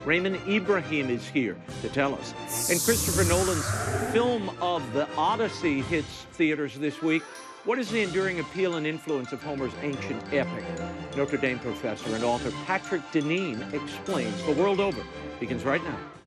Raymond Ibrahim is here to tell us. And Christopher Nolan's film of the Odyssey hits theaters this week. What is the enduring appeal and influence of Homer's ancient epic? Notre Dame professor and author Patrick Deneen explains. The World Over begins right now.